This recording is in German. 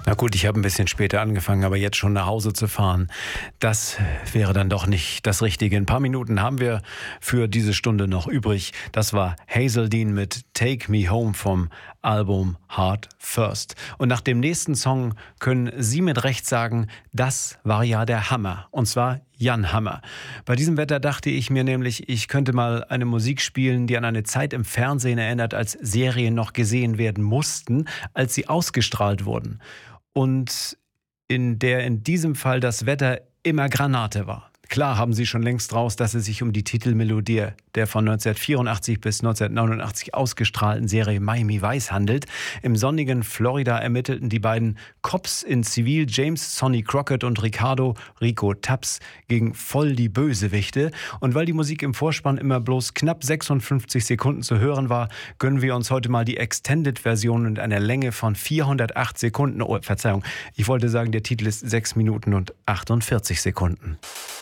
Na gut, ich habe ein bisschen später angefangen, aber jetzt schon nach Hause zu fahren, das wäre dann doch nicht das Richtige. Ein paar Minuten haben wir für diese Stunde noch übrig. Das war Hazel Dean mit Take Me Home vom Album Heart First. Und nach dem nächsten Song können Sie mit Recht sagen, das war ja der Hammer. Und zwar Jan Hammer. Bei diesem Wetter dachte ich mir nämlich, ich könnte mal eine Musik spielen, die an eine Zeit im Fernsehen erinnert, als Serien noch gesehen werden mussten, als sie ausgestrahlt wurden. Und in der in diesem Fall das Wetter immer Granate war. Klar haben Sie schon längst raus, dass es sich um die Titelmelodie der von 1984 bis 1989 ausgestrahlten Serie Miami Vice handelt. Im sonnigen Florida ermittelten die beiden Cops in Zivil, James Sonny Crockett und Rico Tubbs, gegen voll die Bösewichte. Und weil die Musik im Vorspann immer bloß knapp 56 Sekunden zu hören war, gönnen wir uns heute mal die Extended-Version in einer Länge von 408 Sekunden. Oh, Verzeihung, ich wollte sagen, der Titel ist 6 Minuten und 48 Sekunden.